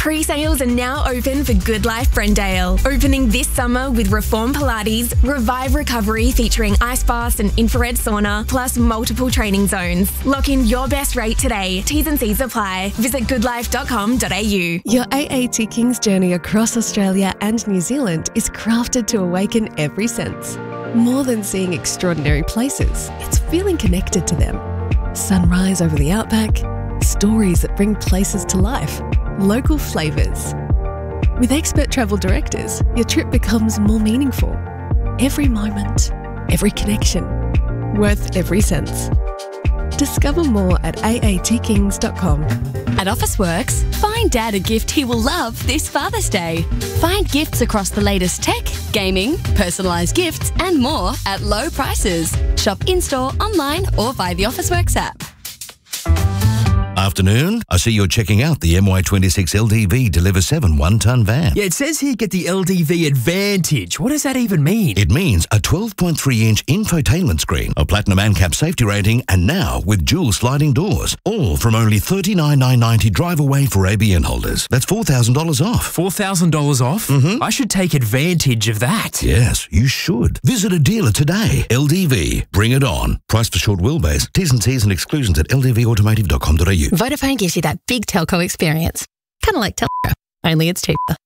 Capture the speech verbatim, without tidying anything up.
Pre-sales are now open for Good Life Brendale. Opening this summer with Reform Pilates, Revive Recovery featuring ice baths and infrared sauna, plus multiple training zones. Lock in your best rate today. T's and C's apply. Visit good life dot com dot a u. Your A A T Kings journey across Australia and New Zealand is crafted to awaken every sense. More than seeing extraordinary places, it's feeling connected to them. Sunrise over the outback, stories that bring places to life, local flavours. With expert travel directors, your trip becomes more meaningful. Every moment, every connection, worth every sense. Discover more at a a t kings dot com. At Officeworks, find Dad a gift he will love this Father's Day. Find gifts across the latest tech, gaming, personalised gifts and more at low prices. Shop in-store, online or via the Officeworks app. Afternoon, I see you're checking out the M Y twenty-six L D V Deliver seven one-tonne van. Yeah, it says here get the L D V Advantage. What does that even mean? It means a twelve point three inch infotainment screen, a platinum ANCAP safety rating, and now with dual sliding doors. All from only thirty-nine thousand nine hundred ninety drive away for A B N holders. That's four thousand dollars off. four thousand dollars off? Mm-hmm. I should take advantage of that. Yes, you should. Visit a dealer today. L D V, bring it on. Price for short wheelbase. T's and C's and exclusions at l d v automotive dot com dot a u. Vodafone gives you that big telco experience. Kind of like Telstra, only it's cheaper.